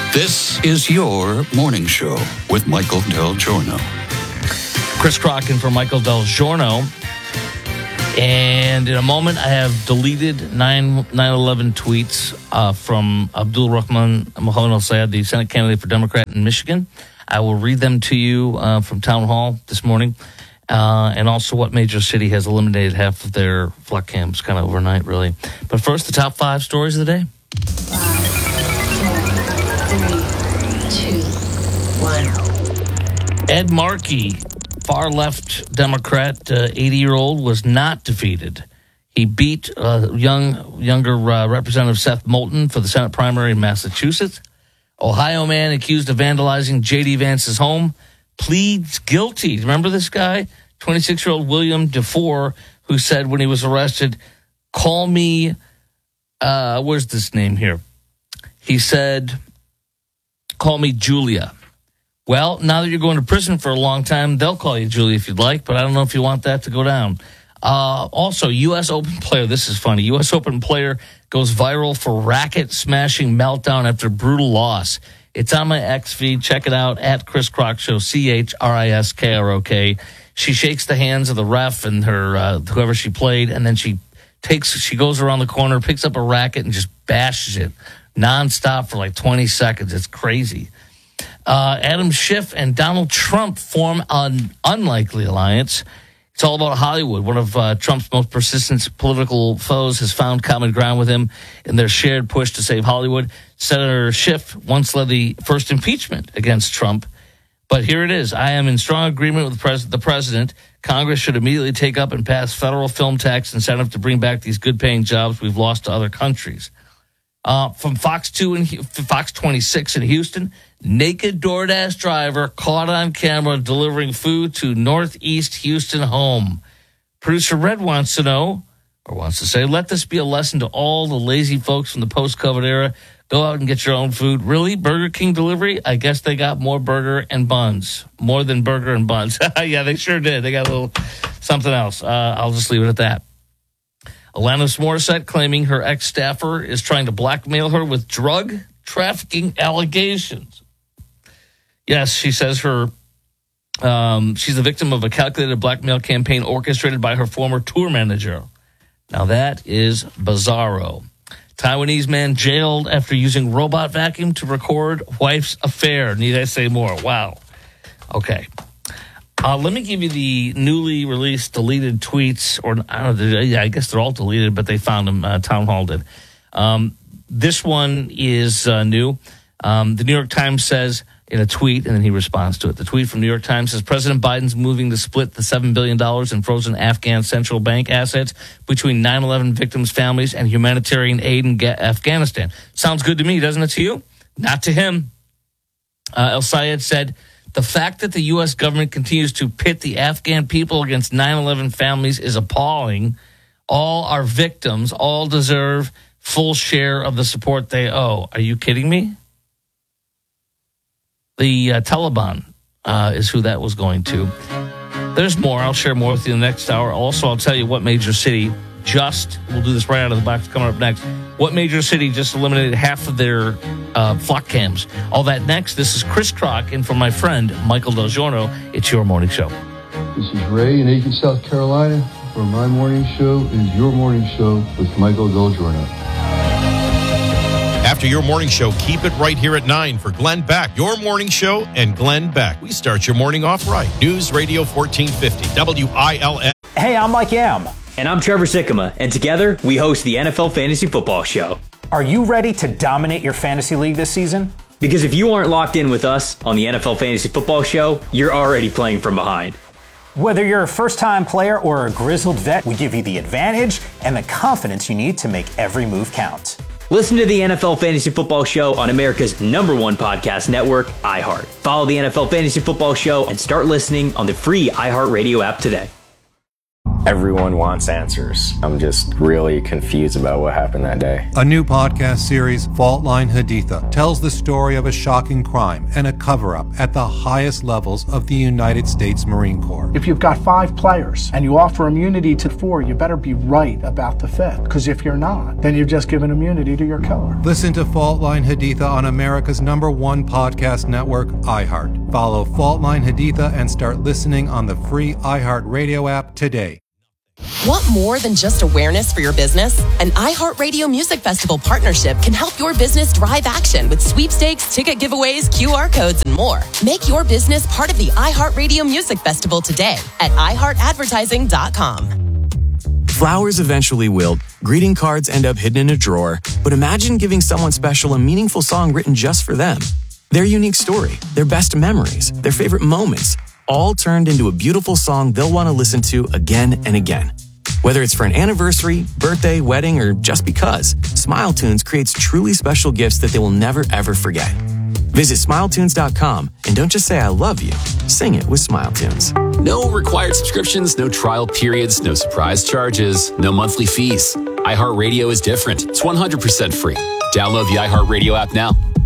This is your morning show with Michael Del Giorno. Chris Crocken for Michael Del Giorno. And in a moment, I have deleted 9/11 tweets from Abdul Rahman Mohammed al-Sayed, the Senate candidate for Democrat in Michigan. I will read them to you from Town Hall this morning. And also what major city has eliminated half of their flock cams kind of overnight, really. But first, the top 5 stories of the day. 5, 4, 3, 2, 1. Ed Markey, far-left Democrat, 80-year-old, was not defeated. He beat younger Representative Seth Moulton for the Senate primary in Massachusetts. Ohio man accused of vandalizing J.D. Vance's home pleads guilty. Remember this guy? 26-year-old William DeFore, who said when he was arrested, call me, where's this name here? He said, call me Julia. Well, now that you're going to prison for a long time, they'll call you Julia if you'd like, but I don't know if you want that to go down. Also, U.S. Open player, this is funny, U.S. Open player goes viral for racket-smashing meltdown after brutal loss. It's on my X feed. Check it out, at Chris Crock Show, ChrisKrock. She shakes the hands of the ref and her whoever she played, and then she goes around the corner, picks up a racket, and just bashes it nonstop for like 20 seconds. It's crazy. Adam Schiff and Donald Trump form an unlikely alliance. It's all about Hollywood. One of Trump's most persistent political foes has found common ground with him in their shared push to save Hollywood. Senator Schiff once led the first impeachment against Trump. But here it is. I am in strong agreement with the president. Congress should immediately take up and pass federal film tax incentive to bring back these good-paying jobs we've lost to other countries. From Fox 26 in Houston, naked DoorDash driver caught on camera delivering food to Northeast Houston home. Producer Red wants to say, let this be a lesson to all the lazy folks from the post-COVID era. Go out and get your own food. Really? Burger King delivery? I guess they got more burger and buns. More than burger and buns. Yeah, they sure did. They got a little something else. I'll just leave it at that. Alanis Morissette claiming her ex-staffer is trying to blackmail her with drug trafficking allegations. Yes, she says she's the victim of a calculated blackmail campaign orchestrated by her former tour manager. Now that is bizarro. Taiwanese man jailed after using robot vacuum to record wife's affair. Need I say more? Wow. Okay. Let me give you the newly released deleted tweets, or I don't know, I guess they're all deleted, but they found them. Town Hall did. This one is new. The New York Times says in a tweet, and then he responds to it. The tweet from New York Times says, President Biden's moving to split the $7 billion in frozen Afghan central bank assets between 9/11 victims' families and humanitarian aid in Afghanistan. Sounds good to me, doesn't it to you? Not to him. El-Sayed said, the fact that the U.S. government continues to pit the Afghan people against 9/11 families is appalling. All are victims. All deserve full share of the support they owe. Are you kidding me? The Taliban is who that was going to. There's more. I'll share more with you in the next hour. Also, I'll tell you what major city we'll do this right out of the box coming up next. What major city just eliminated half of their flock cams? All that next. This is Chris Crock in for my friend Michael Del Giorno. It's your morning show. This is Ray in Aiken, South Carolina, where my morning show is your morning show with Michael Del Giorno. After your morning show, keep it right here at 9 for Glenn Beck. Your morning show and Glenn Beck. We start your morning off right. News Radio 1450, WILN. Hey, I'm Mike Yam. And I'm Trevor Sikkema, and together we host the NFL Fantasy Football Show. Are you ready to dominate your fantasy league this season? Because if you aren't locked in with us on the NFL Fantasy Football Show, you're already playing from behind. Whether you're a first-time player or a grizzled vet, we give you the advantage and the confidence you need to make every move count. Listen to the NFL Fantasy Football Show on America's #1 podcast network, iHeart. Follow the NFL Fantasy Football Show and start listening on the free iHeartRadio app today. Everyone wants answers. I'm just really confused about what happened that day. A new podcast series, Fault Line Haditha, tells the story of a shocking crime and a cover-up at the highest levels of the United States Marine Corps. If you've got 5 players and you offer immunity to 4, you better be right about the 5th. Because if you're not, then you've just given immunity to your killer. Listen to Fault Line Haditha on America's #1 podcast network, iHeart. Follow Fault Line Haditha and start listening on the free iHeart Radio app today. Want more than just awareness for your business? An iHeartRadio Music Festival partnership can help your business drive action with sweepstakes, ticket giveaways, QR codes, and more. Make your business part of the iHeartRadio Music Festival today at iHeartAdvertising.com. Flowers eventually wilt, greeting cards end up hidden in a drawer, but imagine giving someone special a meaningful song written just for them. Their unique story, their best memories, their favorite moments, all turned into a beautiful song they'll want to listen to again and again. Whether it's for an anniversary, birthday, wedding, or just because, SmileTunes creates truly special gifts that they will never, ever forget. Visit SmileTunes.com and don't just say I love you, sing it with SmileTunes. No required subscriptions, no trial periods, no surprise charges, no monthly fees. iHeartRadio is different. It's 100% free. Download the iHeartRadio app now.